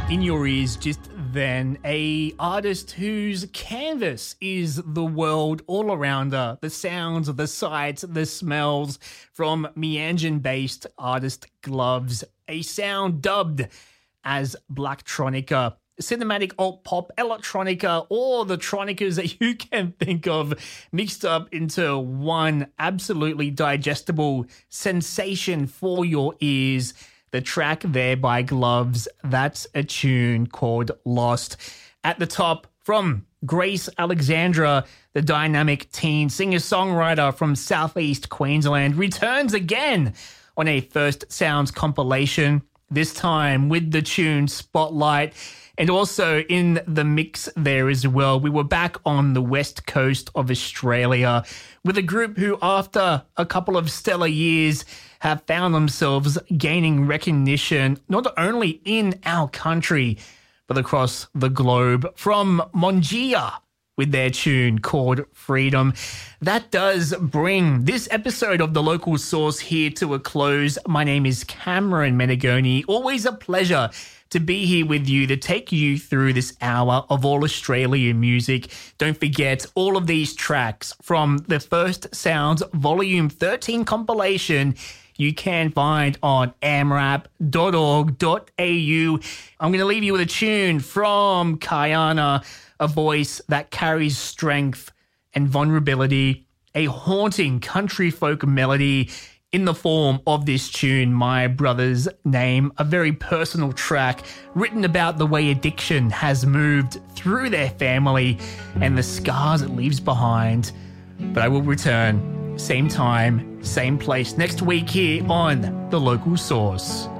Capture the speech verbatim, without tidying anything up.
In your ears just then, a artist whose canvas is the world all around her, the sounds, the sights, the smells, from Meanjin-based artist Gloves, a sound dubbed as Blacktronica, cinematic alt-pop, electronica, all the tronicas that you can think of mixed up into one absolutely digestible sensation for your ears. The track there by Gloves, that's a tune called Lost. At the top, from Grace Alexandra, the dynamic teen singer-songwriter from southeast Queensland, returns again on a First Sounds compilation, this time with the tune Spotlight. And also in the mix there as well, we were back on the west coast of Australia with a group who, after a couple of stellar years, have found themselves gaining recognition not only in our country, but across the globe, from Mongia with their tune called Freedom. That does bring this episode of The Local Source here to a close. My name is Cameron Menegoni. Always a pleasure to be here with you to take you through this hour of all Australian music. Don't forget, all of these tracks from the First Sounds Volume thirteen compilation you can find on a m rap dot org dot a u. I'm going to leave you with a tune from Kayana, a voice that carries strength and vulnerability, a haunting country folk melody in the form of this tune, My Brother's Name, a very personal track written about the way addiction has moved through their family and the scars it leaves behind. But I will return, same time, same place, next week here on The Local Source.